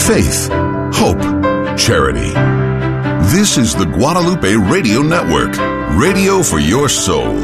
faith, hope, charity. This is the Guadalupe Radio Network, radio for your soul.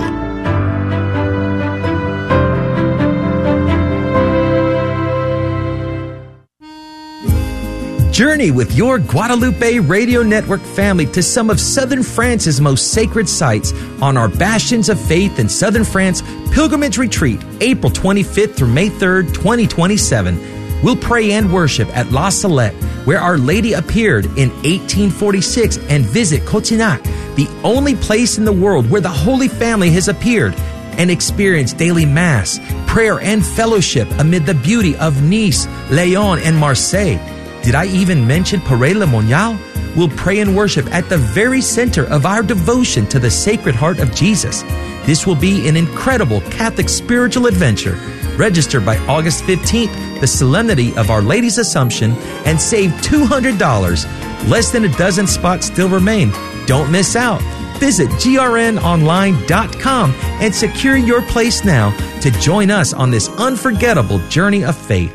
Journey with your Guadalupe Radio Network family to some of Southern France's most sacred sites on our Bastions of Faith in Southern France Pilgrimage Retreat, April 25th through May 3rd, 2027. We'll pray and worship at La Salette, where Our Lady appeared in 1846, and visit Cotignac, the only place in the world where the Holy Family has appeared, and experience daily Mass, prayer, and fellowship amid the beauty of Nice, Lyon, and Marseille. Did I even mention Paray-le-Monial? We'll pray and worship at the very center of our devotion to the Sacred Heart of Jesus. This will be an incredible Catholic spiritual adventure. Register by August 15th, the Solemnity of Our Lady's Assumption, and save $200. Less than a dozen spots still remain. Don't miss out. Visit grnonline.com and secure your place now to join us on this unforgettable journey of faith.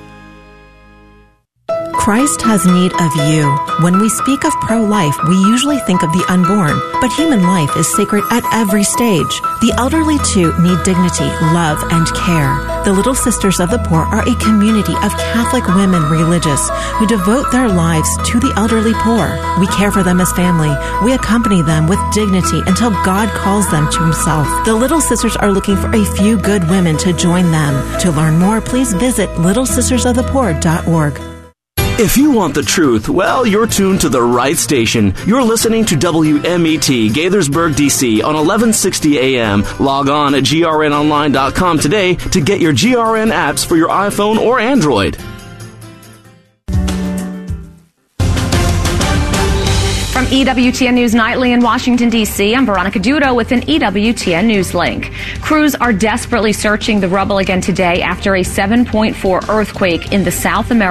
Christ has need of you. When we speak of pro-life, we usually think of the unborn, but human life is sacred at every stage. The elderly, too, need dignity, love, and care. The Little Sisters of the Poor are a community of Catholic women religious who devote their lives to the elderly poor. We care for them as family. We accompany them with dignity until God calls them to Himself. The Little Sisters are looking for a few good women to join them. To learn more, please visit littlesistersofthepoor.org. If you want the truth, well, you're tuned to the right station. You're listening to WMET, Gaithersburg, D.C. on 1160 AM. Log on at grnonline.com today to get your GRN apps for your iPhone or Android. From EWTN News Nightly in Washington, D.C., I'm Veronica Dudo with an EWTN News link. Crews are desperately searching the rubble again today after a 7.4 earthquake in the South American